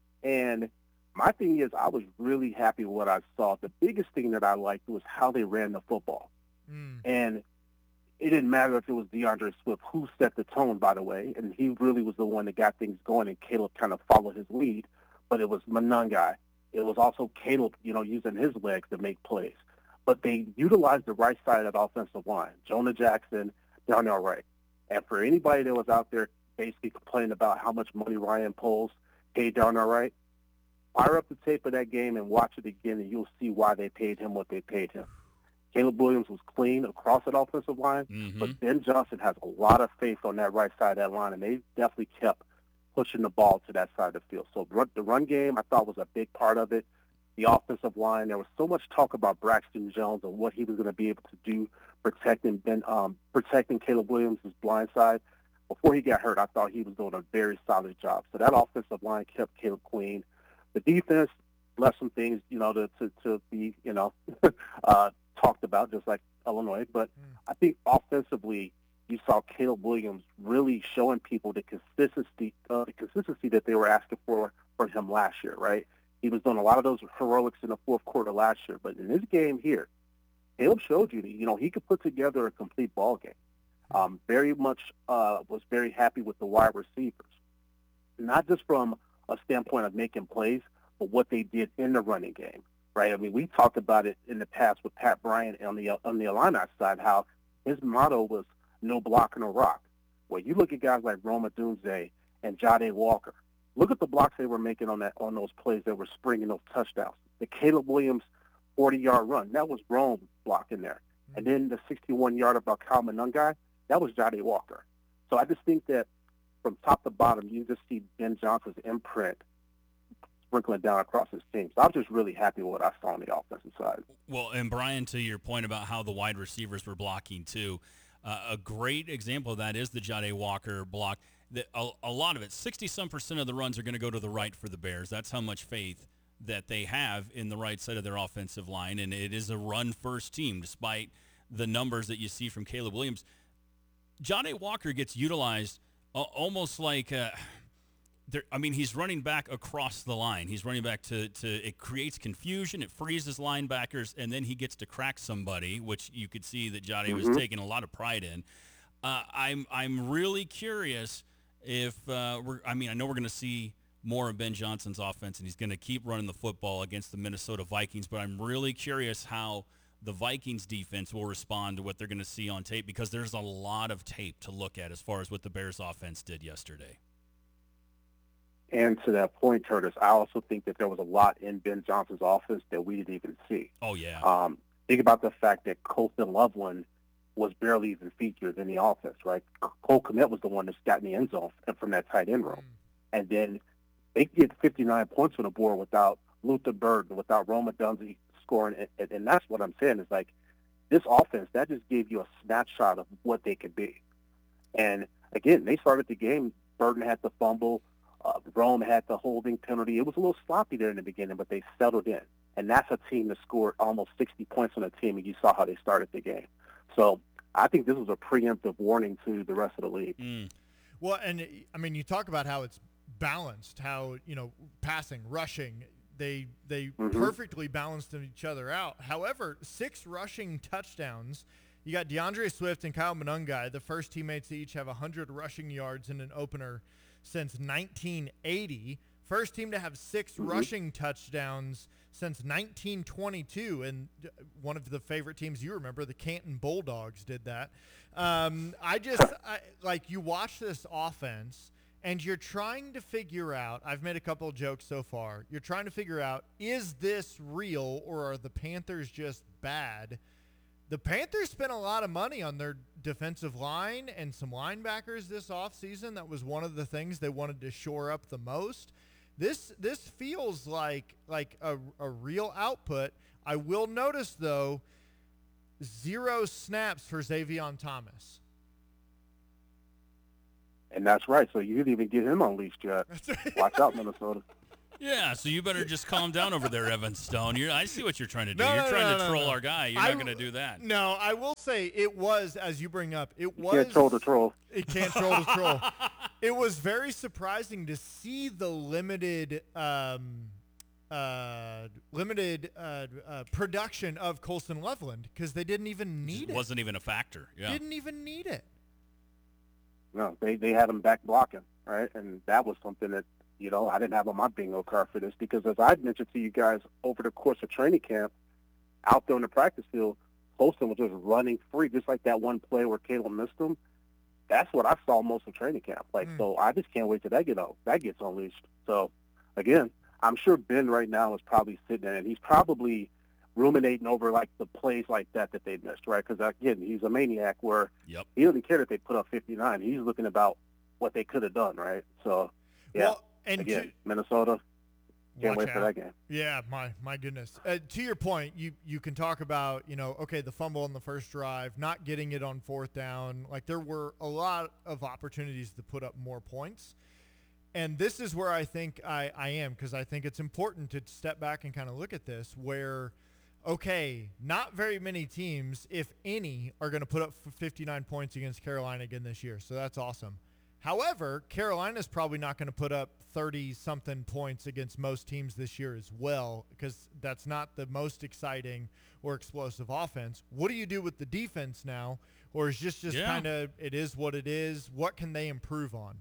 And my thing is, I was really happy with what I saw. The biggest thing that I liked was how they ran the football, Mm. and it didn't matter if it was DeAndre Swift who set the tone, by the way, and he really was the one that got things going, and Caleb kind of followed his lead. But it was Monangai. It was also Caleb, you know, using his legs to make plays. But they utilized the right side of that offensive line, Jonah Jackson, Darnell Wright. And for anybody that was out there basically complaining about how much money Ryan pulls, hey, Darnell Wright, fire up the tape of that game and watch it again, and you'll see why they paid him what they paid him. Caleb Williams was clean across that offensive line, Mhm. but Ben Johnson has a lot of faith on that right side of that line, and they definitely kept pushing the ball to that side of the field. So run- the run game, I thought, was a big part of it. The offensive line, there was so much talk about Braxton Jones and what he was going to be able to do protecting Ben, um, protecting Caleb Williams' blind side. Before he got hurt, I thought he was doing a very solid job. So that offensive line kept Caleb clean. The defense left some things, you know, to, to, to be, you know, uh, talked about, just like Illinois. But I think offensively, you saw Caleb Williams really showing people the consistency, uh, the consistency that they were asking for from him last year, right? He was doing a lot of those heroics in the fourth quarter last year, but in this game here, Caleb showed you that, you know, he could put together a complete ball game. Um, very much uh, was very happy with the wide receivers, not just from a standpoint of making plays, but what they did in the running game, right? I mean, we talked about it in the past with Pat Bryant on the on the Illini side, how his motto was no block, no rock. Well, you look at guys like Roma Dunze and Jade Walker. Look at the blocks they were making on that on those plays that were springing those touchdowns. The Caleb Williams forty-yard run, that was Rome blocking there. And then the sixty-one-yard of Cal Monangai, that was Jade Walker. So I just think that from top to bottom, you just see Ben Johnson's imprint sprinkling down across his team. So I was just really happy with what I saw on the offensive side. Well, and Brian, to your point about how the wide receivers were blocking too, uh, a great example of that is the Jade Walker block. The, a, a lot of it, sixty-some percent of the runs are going to go to the right for the Bears. That's how much faith that they have in the right side of their offensive line, and it is a run-first team, despite the numbers that you see from Caleb Williams. Jade Walker gets utilized uh, almost like, uh, there, I mean, he's running back across the line. He's running back to, to, it creates confusion, it freezes linebackers, and then he gets to crack somebody, which you could see that Jade Mhm. was taking a lot of pride in. Uh, I'm I'm really curious if uh, we're. I mean, I know we're going to see more of Ben Johnson's offense, and he's going to keep running the football against the Minnesota Vikings. But I'm really curious how the Vikings defense will respond to what they're going to see on tape, because there's a lot of tape to look at as far as what the Bears offense did yesterday. And to that point, Curtis, I also think that there was a lot in Ben Johnson's offense that we didn't even see. Oh, yeah. Um, think about the fact that Colston Loveland was barely even featured in the offense, right? Cole Kmet was the one that's got in the end zone from that tight end room. And then they get fifty-nine points on the board without Luther Burden, without Roma Dunze scoring. And, and that's what I'm saying is, like, this offense, that just gave you a snapshot of what they could be. And, again, they started the game. Burden had the fumble. Uh, Rome had the holding penalty. It was a little sloppy there in the beginning, but they settled in. And that's a team that scored almost sixty points on a team, and you saw how they started the game. So I think this was a preemptive warning to the rest of the league. Mm. Well, and, I mean, you talk about how it's balanced, how, you know, passing, rushing, they they Mhm. perfectly balanced each other out. However, six rushing touchdowns. You got DeAndre Swift and Kyle Monangai, the first teammates to each have one hundred rushing yards in an opener since nineteen eighty. First team to have six Mhm. rushing touchdowns since nineteen twenty-two, and one of the favorite teams you remember, the Canton Bulldogs, did that. Um, I just I, like you watch this offense, and you're trying to figure out, I've made a couple of jokes so far, you're trying to figure out, is this real or are the Panthers just bad? The Panthers spent a lot of money on their defensive line and some linebackers this offseason. That was one of the things they wanted to shore up the most. This this feels like like a, a real output. I will notice, though, zero snaps for Xavier Thomas. And that's right. So you didn't even get him unleashed yet. Watch out, Minnesota. Yeah, so you better just calm down over there, Evan Stone. You're, I see what you're trying to do. No, you're no, trying no, to no, troll no. our guy. You're I not going to do that. No, I will say it was, as you bring up, it was. Can't troll the troll. It can't troll the troll. It was very surprising to see the limited, um, uh, limited uh, uh, production of Colson Loveland because they didn't even need it. Wasn't even a factor. Yeah. Didn't even need it. No, they, they had him back blocking, right? And that was something that, you know, I didn't have on my bingo card for this because as I mentioned to you guys over the course of training camp, out there on the practice field, Colson was just running free, just like that one play where Caleb missed him. That's what I saw most of training camp. Like, mm. so I just can't wait till that get out. That gets unleashed. So, again, I'm sure Ben right now is probably sitting there and he's probably ruminating over like the plays like that that they missed, right? Because again, he's a maniac where yep. he doesn't care if they put up fifty-nine. He's looking about what they could have done, right? So, yeah. Well, and again, to, Minnesota. Can't wait out. for that game. Yeah, my my goodness. Uh, to your point, you you can talk about, you know, okay, the fumble on the first drive, not getting it on fourth down. Like there were a lot of opportunities to put up more points. And this is where I think I, I am because I think it's important to step back and kind of look at this where, okay, not very many teams, if any, are going to put up fifty-nine points against Carolina again this year. So that's awesome. However, Carolina's probably not going to put up thirty-something points against most teams this year as well because that's not the most exciting or explosive offense. What do you do with the defense now? Or is just, just yeah. kind of it is what it is? What can they improve on?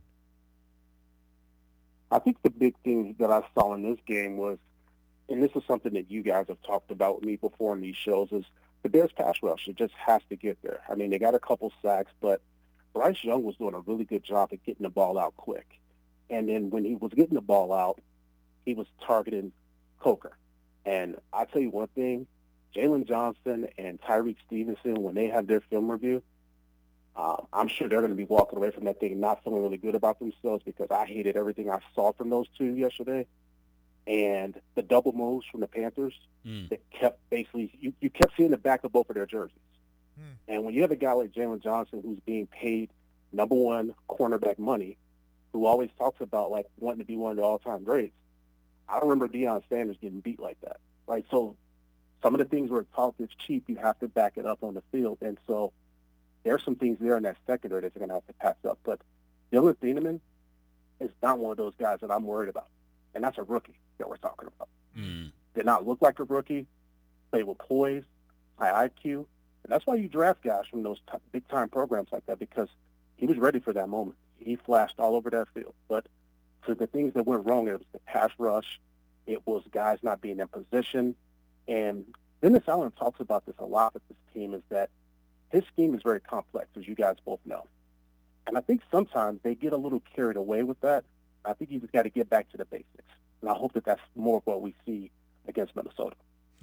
I think the big thing that I saw in this game was, and this is something that you guys have talked about with me before in these shows, is the Bears pass rush. It just has to get there. I mean, they got a couple sacks, but Bryce Young was doing a really good job at getting the ball out quick. And then when he was getting the ball out, he was targeting Coker. And I'll tell you one thing, Jalen Johnson and Tyreek Stevenson, when they have their film review, uh, I'm sure they're going to be walking away from that thing not feeling really good about themselves because I hated everything I saw from those two yesterday. And the double moves from the Panthers mm. that kept basically, you, you kept seeing the back of both of their jerseys. Mm. And when you have a guy like Jalen Johnson who's being paid number one cornerback money, who always talks about like wanting to be one of the all-time greats, I remember Deion Sanders getting beat like that. Right? So some of the things where talk is cheap, you have to back it up on the field. And so there's some things there in that secondary that they're going to have to pass up. But Dylan Thieneman is not one of those guys that I'm worried about. And that's a rookie that we're talking about. Mm. Did not look like a rookie, play with poise, high I Q. And that's why you draft guys from those t- big-time programs like that, because he was ready for that moment. He flashed all over that field. But so the things that went wrong, it was the pass rush. It was guys not being in position. And Dennis Allen talks about this a lot with this team, is that his scheme is very complex, as you guys both know. And I think sometimes they get a little carried away with that. I think you just got to get back to the basics. And I hope that that's more of what we see against Minnesota.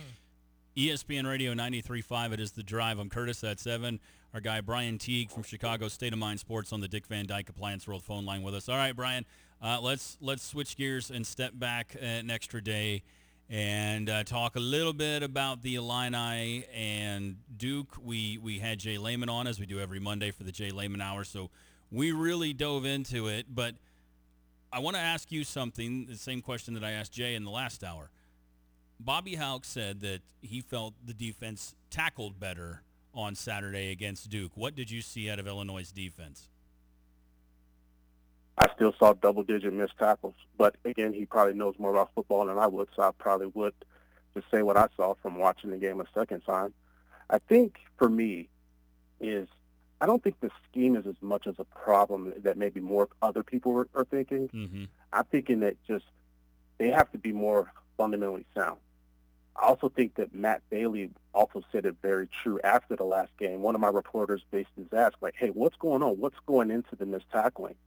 E S P N Radio ninety-three point five, it is The Drive. I'm Curtis at seven. Our guy Brian Teague from Chicago State of Mind Sports on the Dick Van Dyke Appliance World phone line with us. All right, Brian, uh, let's let's switch gears and step back an extra day and uh, talk a little bit about the Illini and Duke. We, we had Jay Lehman on, as we do every Monday for the Jay Lehman Hour, so we really dove into it. But I want to ask you something, the same question that I asked Jay in the last hour. Bobby Hauck said that he felt the defense tackled better on Saturday against Duke. What did you see out of Illinois' defense? I still saw double-digit missed tackles. But, again, he probably knows more about football than I would, so I probably would just say what I saw from watching the game a second time. I think, for me, is I don't think the scheme is as much as a problem that maybe more other people are, are thinking. Mm-hmm. I'm thinking that just they have to be more fundamentally sound. I also think that Matt Bailey also said it very true after the last game. One of my reporters basically asked, like, hey, what's going on? What's going into the missed tackling?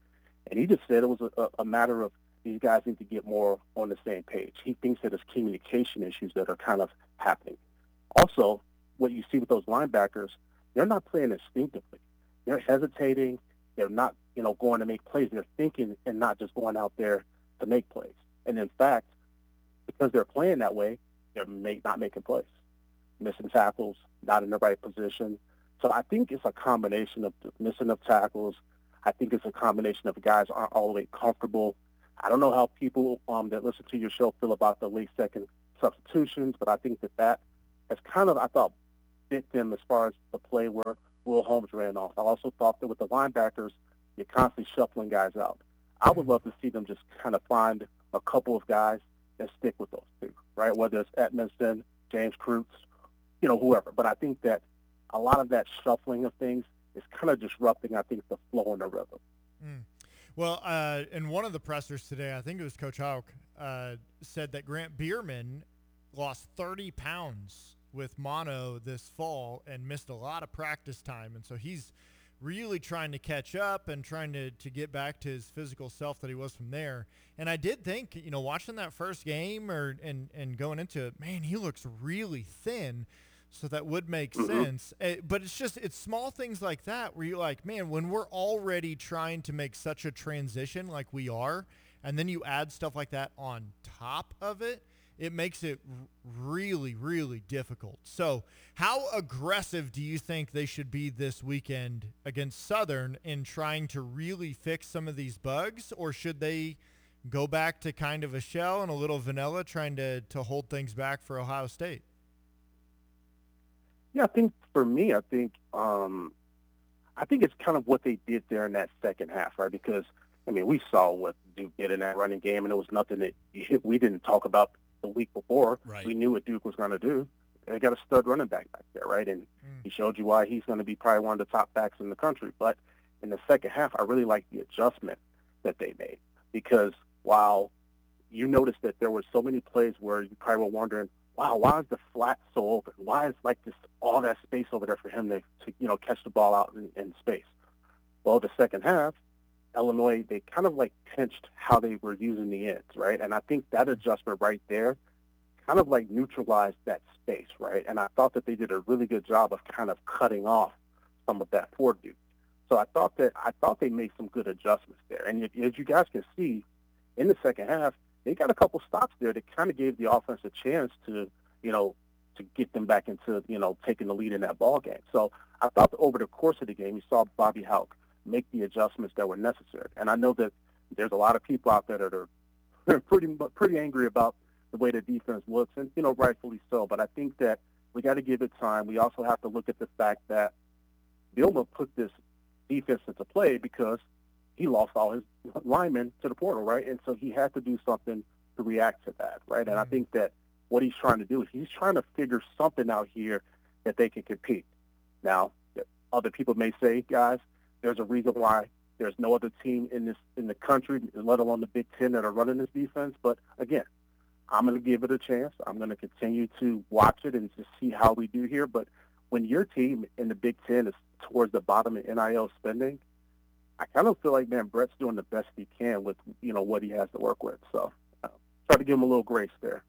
And he just said it was a, a matter of these guys need to get more on the same page. He thinks that it's communication issues that are kind of happening. Also, what you see with those linebackers, they're not playing instinctively. They're hesitating. They're not, you know, going to make plays. They're thinking and not just going out there to make plays. And in fact, because they're playing that way, they're make, not making plays, missing tackles, not in the right position. So I think it's a combination of the missing of tackles. I think it's a combination of guys aren't all the way comfortable. I don't know how people um, that listen to your show feel about the late second substitutions, but I think that that has kind of, I thought, bit them as far as the play where Will Holmes ran off. I also thought that with the linebackers, you're constantly shuffling guys out. I would love to see them just kind of find a couple of guys and stick with those two, right? Whether it's Edmondson, James Cruz, you know, whoever. But I think that a lot of that shuffling of things is kind of disrupting, I think, the flow and the rhythm. Mm. Well, uh, in one of the pressers today, I think it was Coach Houck, uh, said that Grant Bierman lost thirty pounds with mono this fall and missed a lot of practice time. And so he's really trying to catch up and trying to, to get back to his physical self that he was from there. And I did think, you know, watching that first game or and, and going into it, man, he looks really thin. So that would make mm-hmm. sense. Uh, but it's just, it's small things like that where you're like, man, when we're already trying to make such a transition like we are, and then you add stuff like that on top of it, it makes it r- really, really difficult. So how aggressive do you think they should be this weekend against Southern in trying to really fix some of these bugs? Or should they go back to kind of a shell and a little vanilla trying to, to hold things back for Ohio State? Yeah, I think for me, I think um, I think it's kind of what they did there in that second half, right? Because, I mean, we saw what Duke did in that running game, and it was nothing that we didn't talk about the week before. Right. We knew what Duke was going to do. They got a stud running back back there, right? And mm. he showed you why he's going to be probably one of the top backs in the country. But in the second half, I really liked the adjustment that they made because while you noticed that there were so many plays where you probably were wondering, wow, why is the flat so open? Why is like this all that space over there for him to, to you know, catch the ball out in, in space? Well, the second half, Illinois, they kind of like pinched how they were using the ends, right? And I think that adjustment right there kind of like neutralized that space, right? And I thought that they did a really good job of kind of cutting off some of that for Duke. So I thought that I thought they made some good adjustments there. And as you guys can see, in the second half, they got a couple stops there that kind of gave the offense a chance to, you know, to get them back into, you know, taking the lead in that ball game. So I thought that over the course of the game, you saw Bobby Houck make the adjustments that were necessary. And I know that there's a lot of people out there that are they're pretty pretty angry about the way the defense looks, and, you know, rightfully so. But I think that we got to give it time. We also have to look at the fact that Bielema put this defense into play because he lost all his linemen to the portal, right? And so he had to do something to react to that, right? And I think that what he's trying to do is he's trying to figure something out here that they can compete. Now, other people may say, guys, there's a reason why there's no other team in this in the country, let alone the Big Ten, that are running this defense. But again, I'm going to give it a chance. I'm going to continue to watch it and to see how we do here. But when your team in the Big Ten is towards the bottom in N I L spending, I kind of feel like, man, Brett's doing the best he can with, you know, what he has to work with. So uh, try to give him a little grace there.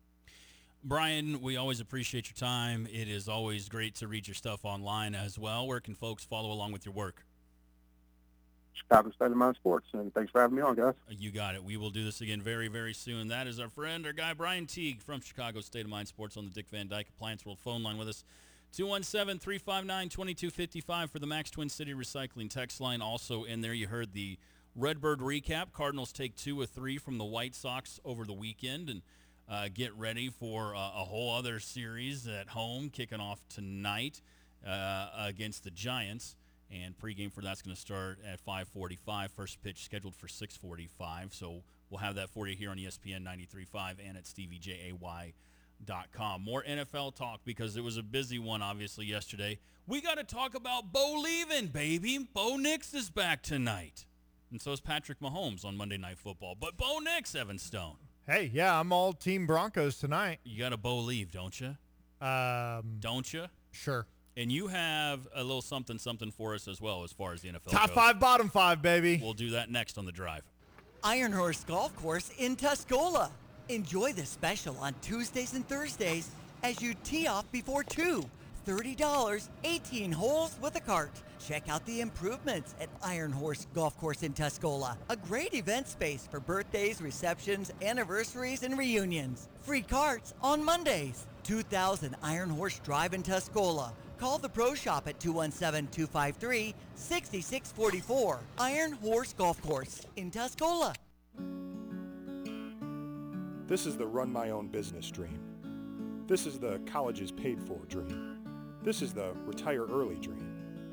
Brian, we always appreciate your time. It is always great to read your stuff online as well. Where can folks follow along with your work? Chicago State of Mind Sports, and thanks for having me on, guys. You got it. We will do this again very, very soon. That is our friend, our guy, Brian Teague from Chicago State of Mind Sports on the Dick Van Dyke Appliance World phone line with us. two one seven, three five nine, two two five five for the Max Twin City Recycling text line. Also in there, you heard the Redbird recap. Cardinals take two or three from the White Sox over the weekend and uh, get ready for uh, a whole other series at home kicking off tonight uh, against the Giants. And pregame for that's going to start at five forty-five. First pitch scheduled for six forty-five. So we'll have that for you here on E S P N ninety-three point five and at stevie jay dot com. More N F L talk because it was a busy one, obviously, yesterday. We got to talk about Bo leaving, baby. Bo Nix is back tonight. And so is Patrick Mahomes on Monday Night Football. But Bo Nix, Evan Stone. Hey, yeah, I'm all Team Broncos tonight. You got a Bo leave, don't you? Um, don't you? Sure. And you have a little something something for us as well as far as the N F L Top goes. five, bottom five, baby. We'll do that next on the drive. Iron Horse Golf Course in Tuscola. Enjoy the special on Tuesdays and Thursdays as you tee off before two. thirty dollars, eighteen holes with a cart. Check out the improvements at Iron Horse Golf Course in Tuscola. A great event space for birthdays, receptions, anniversaries, and reunions. Free carts on Mondays. two thousand Iron Horse Drive in Tuscola. Call the Pro Shop at two one seven, two five three, six six four four. Iron Horse Golf Course in Tuscola. This is the run my own business dream. This is the colleges paid for dream. This is the retire early dream.